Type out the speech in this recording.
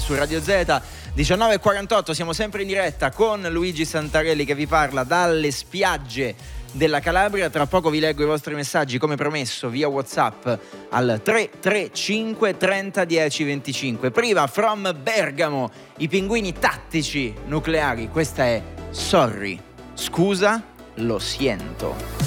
su Radio Z. 19:48, siamo sempre in diretta con Luigi Santarelli che vi parla dalle spiagge della Calabria. Tra poco vi leggo i vostri messaggi come promesso via WhatsApp al 335 30 10 25. Prima from Bergamo, i pinguini tattici nucleari. Questa è Sorry, scusa, lo siento.